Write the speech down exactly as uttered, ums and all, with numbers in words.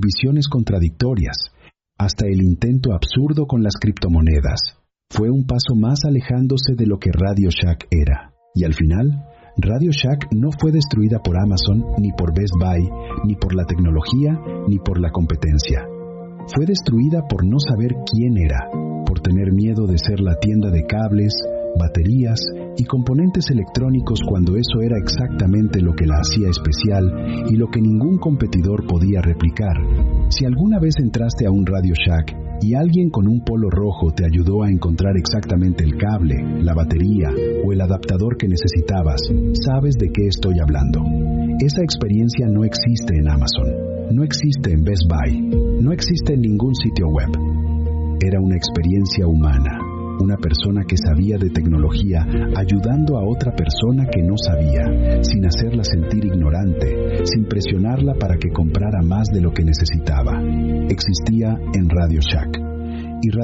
visiones contradictorias, hasta el intento absurdo con las criptomonedas. Fue un paso más alejándose de lo que Radio Shack era. Y al final, Radio Shack no fue destruida por Amazon, ni por Best Buy, ni por la tecnología, ni por la competencia. Fue destruida por no saber quién era, por tener miedo de ser la tienda de cables, baterías y componentes electrónicos cuando eso era exactamente lo que la hacía especial y lo que ningún competidor podía replicar. Si alguna vez entraste a un Radio Shack y alguien con un polo rojo te ayudó a encontrar exactamente el cable, la batería o el adaptador que necesitabas, sabes de qué estoy hablando. Esa experiencia no existe en Amazon, no existe en Best Buy, no existe en ningún sitio web. Era una experiencia humana, una persona que sabía de tecnología ayudando a otra persona que no sabía, sin hacerla sentir ignorante, sin presionarla para que comprara más de lo que necesitaba. Existía en Radio Shack.